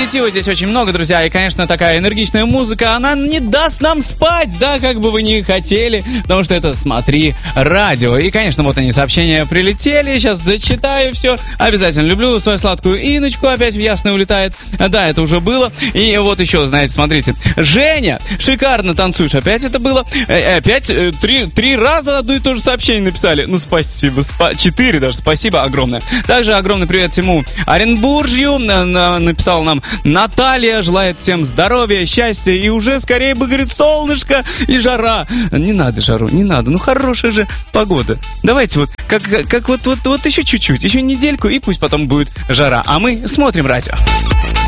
Позитива здесь очень много, друзья. И, конечно, такая энергичная музыка, она не даст нам спать, да, как бы вы ни хотели. Потому что это «Смотри радио». И, конечно, вот они, сообщения прилетели. Сейчас зачитаю все. Обязательно люблю свою сладкую Иночку. Опять в Ясное улетает. Да, это уже было. И вот еще, знаете, смотрите. Женя, шикарно танцуешь. Опять это было. Опять три раза одно и то же сообщение написали. Ну, спасибо. 4 даже. Спасибо огромное. Также огромный привет всему Оренбуржью. Написала нам Наталья. Желает всем здоровья, счастья. И уже скорее бы, говорит, солнышко и жара. Не надо жару, не надо. Ну, хорошая же погода. Давайте вот, как вот еще чуть-чуть. Еще недельку, и пусть потом будет жара. А мы смотрим радио.